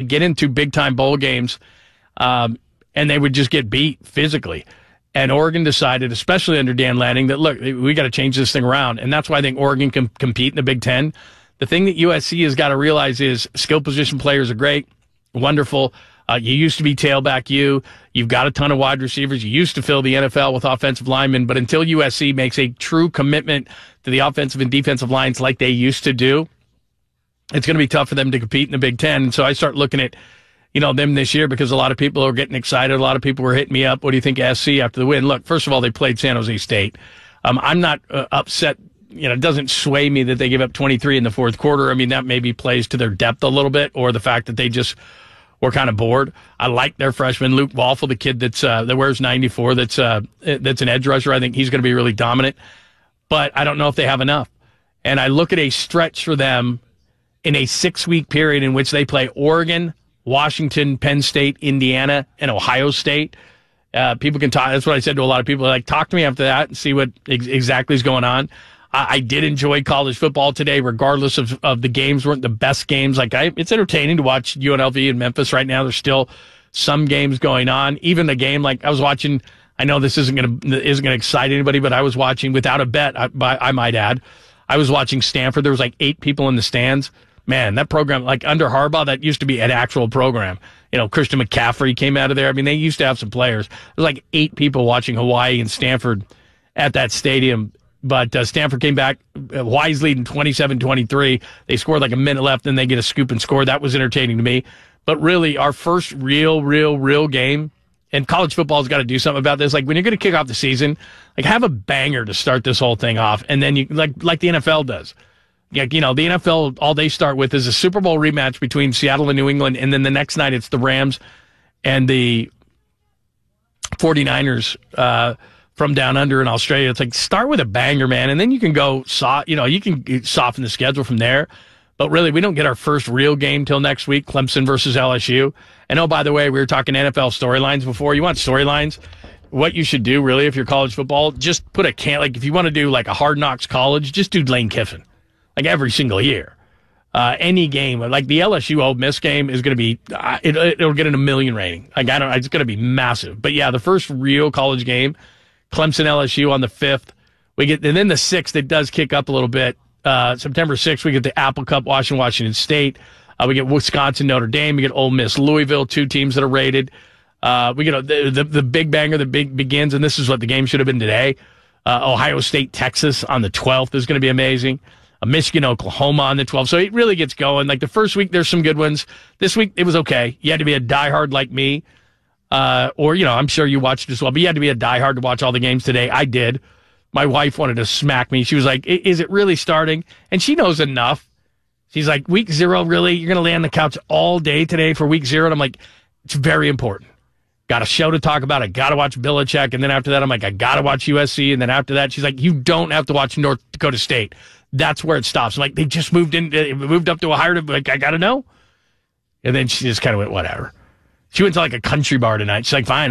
get into big-time bowl games, and they would just get beat physically. And Oregon decided, especially under Dan Lanning, that, look, we got to change this thing around. And that's why I think Oregon can compete in the Big Ten. The thing that USC has got to realize is skill position players are great, wonderful. You used to be tailback You've got a ton of wide receivers. You used to fill the NFL with offensive linemen. But until USC makes a true commitment to the offensive and defensive lines like they used to do, it's going to be tough for them to compete in the Big Ten. And so I start looking at, them this year because a lot of people are getting excited. A lot of people were hitting me up. What do you think of SC after the win? Look, first of all, they played San Jose State. I'm not upset. It doesn't sway me that they give up 23 in the fourth quarter. I mean, that maybe plays to their depth a little bit, or the fact that they just were kind of bored. I like their freshman, Luke Walfel, the kid that wears 94, that's an edge rusher. I think he's going to be really dominant. But I don't know if they have enough. And I look at a stretch for them in a 6-week period in which they play Oregon, Washington, Penn State, Indiana, and Ohio State. People can talk. That's what I said to a lot of people. Like, talk to me after that and see what exactly is going on. I did enjoy college football today, regardless of the games weren't the best games. It's entertaining to watch UNLV and Memphis right now. There's still some games going on. Even the game, like I was watching, I know this isn't gonna excite anybody, but I was watching without a bet. I might add, I was watching Stanford. There was 8 people in the stands. Man, that program, under Harbaugh, that used to be an actual program. Christian McCaffrey came out of there. I mean, they used to have some players. There was 8 people watching Hawaii and Stanford at that stadium. But Stanford came back. Hawaii's leading 27-23. They scored a minute left, then they get a scoop and score. That was entertaining to me. But really, our first real game, and college football's got to do something about this. When you're going to kick off the season, have a banger to start this whole thing off. And then you like the NFL does. The NFL, all they start with is a Super Bowl rematch between Seattle and New England, and then the next night it's the Rams and the 49ers from down under in Australia. It's start with a banger, man, and then you can go you can soften the schedule from there. But really, we don't get our first real game till next week, Clemson versus LSU. And by the way, we were talking NFL storylines before. You want storylines? What you should do, really, if you're college football, just put if you want to do a Hard Knocks college, just do Lane Kiffin. Every single year. Any game, the LSU Ole Miss game is going to be, it'll get an 1 million rating. It's going to be massive. But yeah, the first real college game, Clemson LSU on the 5th. And then the 6th, it does kick up a little bit. September 6th, we get the Apple Cup, Washington State. We get Wisconsin, Notre Dame. We get Ole Miss, Louisville, 2 teams that are rated. We get the big banger that begins, and this is what the game should have been today. Ohio State, Texas on the 12th is going to be amazing. Michigan, Oklahoma on the 12th. So it really gets going. The first week, there's some good ones. This week, it was okay. You had to be a diehard like me. Or, I'm sure you watched it as well, but you had to be a diehard to watch all the games today. I did. My wife wanted to smack me. She was like, is it really starting? And she knows enough. She's like, week 0, really? You're going to lay on the couch all day today for week 0? And I'm like, it's very important. Got a show to talk about. I got to watch Belichick. And then after that, I'm like, I got to watch USC. And then after that, she's like, you don't have to watch North Dakota State. That's where it stops. I'm like, they just moved up to a higher, I got to know. And then she just kind of went, whatever. She went to a country bar tonight. She's like, fine.